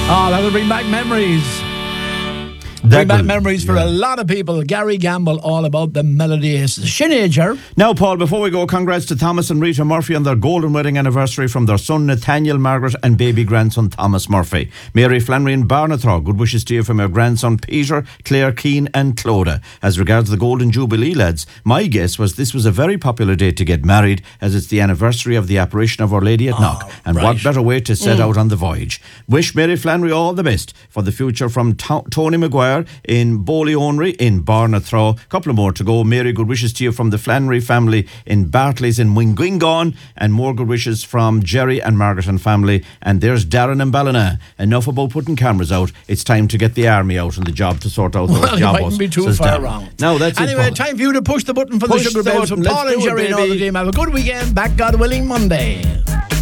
Oh, that'll bring back memories. Bring back memories for a lot of people. Gary Gamble, all about the Melody Aces. Sinead. Now, Paul, before we go, congrats to Thomas and Rita Murphy on their golden wedding anniversary from their son Nathaniel, Margaret and baby grandson Thomas Murphy. Mary Flannery in Barnathraw, good wishes to you from your grandson Peter, Claire Keane and Clodagh. As regards the Golden Jubilee, lads, my guess was this was a very popular date to get married, as it's the anniversary of the apparition of Our Lady at Knock. And what better way to set out on the voyage. Wish Mary Flannery all the best for the future from Tony Maguire in Bowley-Onry in Barnathraw. A couple of more to go. Mary, good wishes to you from the Flannery family in Bartley's in Wingwingon, and more good wishes from Jerry and Margaret and family. And there's Darren and Ballina. Enough about putting cameras out. It's time to get the army out on the job to sort out those job. Well, you mightn't be too far wrong. No, that's anyway, it. Time for you to push the button for the Sugar Bells. So Paul and Jerry and all the team have a good weekend. Back, God willing, Monday.